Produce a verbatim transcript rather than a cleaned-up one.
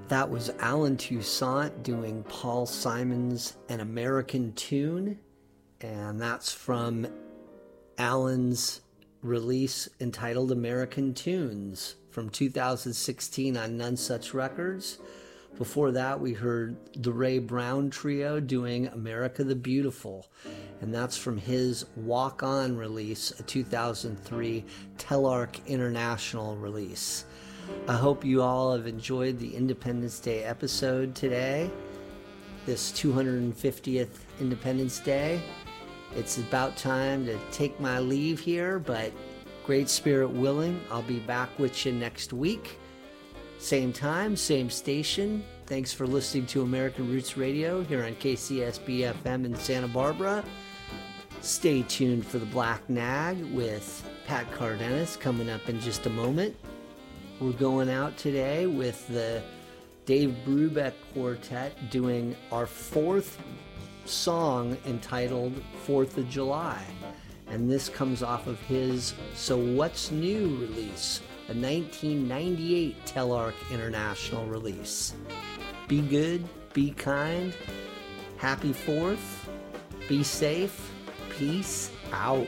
That was Alan Toussaint doing Paul Simon's An American Tune, and that's from Alan's release entitled American Tunes from two thousand sixteen on None Such Records. Before that, we heard the Ray Brown Trio doing America the Beautiful, and that's from his Walk On release, a two thousand three Telarc International release. I hope you all have enjoyed the Independence Day episode today, this two hundred fiftieth Independence Day. It's about time to take my leave here, but great spirit willing, I'll be back with you next week. Same time, same station. Thanks for listening to American Roots Radio here on K C S B F M in Santa Barbara. Stay tuned for the Black Nag with Pat Cardenas coming up in just a moment. We're going out today with the Dave Brubeck Quartet doing our fourth song entitled fourth of July. And this comes off of his So What's New release, a nineteen ninety-eight Telarc International release. Be good, be kind, happy fourth, be safe, peace out.